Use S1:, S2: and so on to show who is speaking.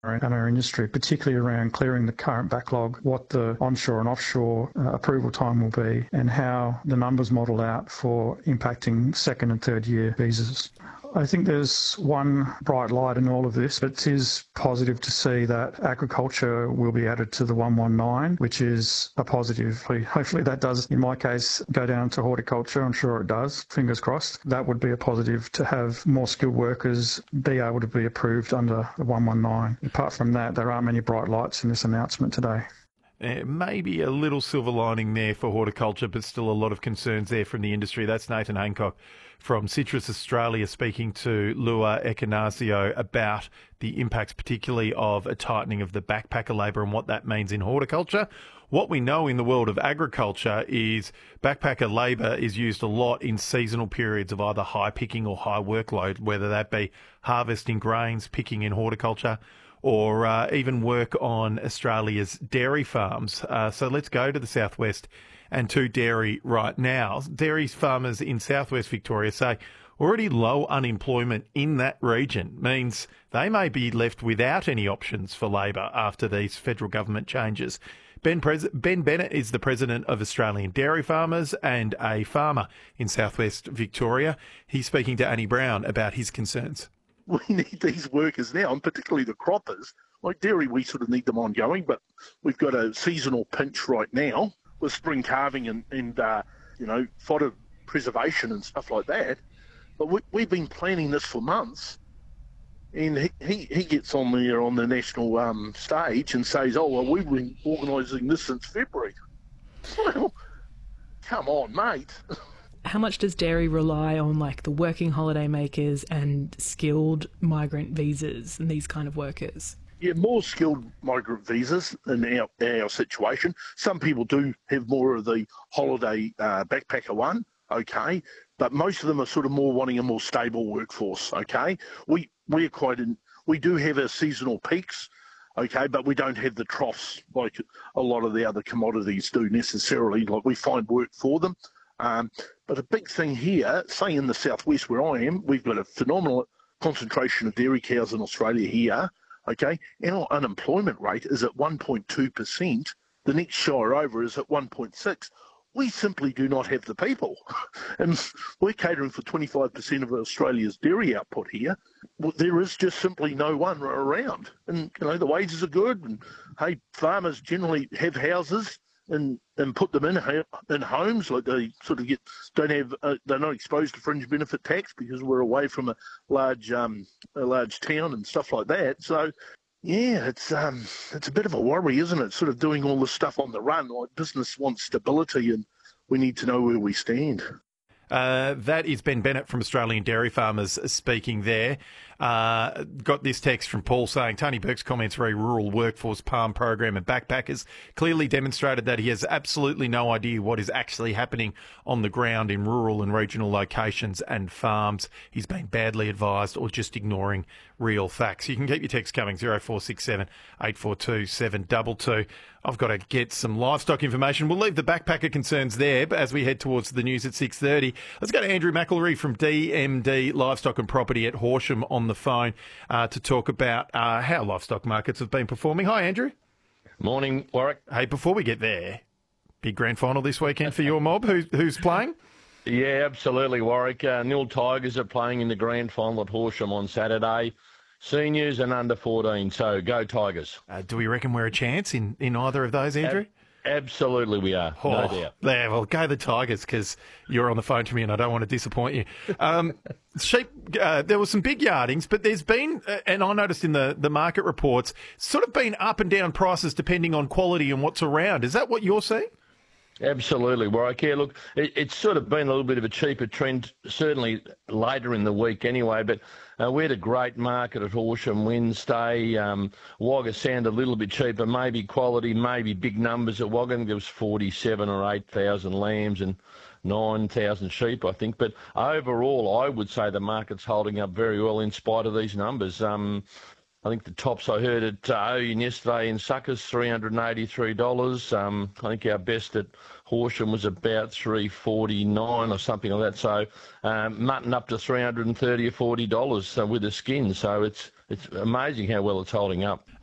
S1: and our industry, particularly around clearing the current backlog, what the onshore and offshore approval time will be, and how the numbers model out for impacting second and third year visas. I think there's one bright light in all of this. It is positive to see that agriculture will be added to the 119, which is a positive. Hopefully that does, in my case, go down to horticulture. I'm sure it does. Fingers crossed. That would be a positive to have more skilled workers be able to be approved under the 119. Apart from that, there aren't many bright lights in this announcement today.
S2: Maybe a little silver lining there for horticulture, but still a lot of concerns there from the industry. That's Nathan Hancock from Citrus Australia speaking to Lua Ekanasio about the impacts particularly of a tightening of the backpacker labour and what that means in horticulture. What we know in the world of agriculture is backpacker labour is used a lot in seasonal periods of either high picking or high workload, whether that be harvesting grains, picking in horticulture, or even work on Australia's dairy farms. So let's go to the southwest and to dairy right now. Dairy farmers in southwest Victoria say already low unemployment in that region means they may be left without any options for labour after these federal government changes. Ben Bennett is the president of Australian Dairy Farmers and a farmer in southwest Victoria. He's speaking to Annie Brown about his concerns.
S3: We need these workers now, and particularly the croppers. Like dairy, we sort of need them ongoing, but we've got a seasonal pinch right now with spring calving and fodder preservation and stuff like that. But we've been planning this for months, and he gets on there on the national stage and says, "Oh well, we've been organising this since February." Well, come on, mate.
S4: How much does dairy rely on like the working holiday makers and skilled migrant visas and these kind of workers?
S3: Yeah, more skilled migrant visas in our situation. Some people do have more of the holiday backpacker one, okay, but most of them are sort of more wanting a more stable workforce, okay. We do have our seasonal peaks, okay, but we don't have the troughs like a lot of the other commodities do necessarily. Like we find work for them. But a big thing here, say in the southwest where I am, we've got a phenomenal concentration of dairy cows in Australia here, okay? Our unemployment rate is at 1.2%. The next shire over is at 1.6%. We simply do not have the people. And we're catering for 25% of Australia's dairy output here. Well, there is just simply no one around. And, the wages are good. And, hey, farmers generally have houses and put them in homes, like they sort of they're not exposed to fringe benefit tax because we're away from a large town and stuff like that. So yeah, it's a bit of a worry, isn't it? Sort of doing all this stuff on the run. Like business wants stability, and we need to know where we stand.
S2: That is Ben Bennett from Australian Dairy Farmers speaking there. Got this text from Paul saying, Tony Burke's comments re rural workforce PALM program and backpackers clearly demonstrated that he has absolutely no idea what is actually happening on the ground in rural and regional locations and farms. He's been badly advised or just ignoring real facts. You can keep your text coming, 0467 842 722. I've got to get some livestock information. We'll leave the backpacker concerns there, but as we head towards the news at 6:30, let's go to Andrew McElroy from DMD Livestock and Property at Horsham on the phone to talk about how livestock markets have been performing. Hi, Andrew.
S5: Morning, Warwick.
S2: Hey, before we get there, big grand final this weekend for your mob. Who's playing?
S5: Yeah, absolutely, Warwick. Nil Tigers are playing in the grand final at Horsham on Saturday. Seniors and under 14, so go Tigers.
S2: Do we reckon we're a chance in either of those, Andrew?
S5: Absolutely we are, no doubt.
S2: Yeah, well, go the Tigers because you're on the phone to me and I don't want to disappoint you. Sheep, there were some big yardings, but there's been, and I noticed in the market reports, sort of been up and down prices depending on quality and what's around. Is that what you're seeing?
S5: Absolutely, Warwick. Yeah, look, it's sort of been a little bit of a cheaper trend, certainly later in the week anyway, but we had a great market at Horsham Wednesday. Wagga sounded a little bit cheaper, maybe quality, maybe big numbers at Wagga. I think there was 47 or 8,000 lambs and 9,000 sheep, I think. But overall, I would say the market's holding up very well in spite of these numbers. I think the tops I heard at Oyen yesterday in Suckers, $383. I think our best at Horsham was about $349 or something like that. So mutton up to $330 or $40 with the skin. So it's it's amazing how well it's holding up.